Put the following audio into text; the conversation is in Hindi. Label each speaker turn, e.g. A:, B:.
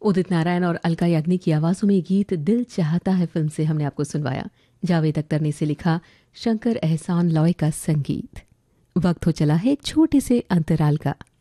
A: उदित नारायण और अलका याग्निक की आवाज़ों में गीत दिल चाहता है फिल्म से हमने आपको सुनवाया। जावेद अख्तर ने इसे लिखा, शंकर एहसान लॉय का संगीत। वक्त हो चला है एक छोटे से अंतराल का।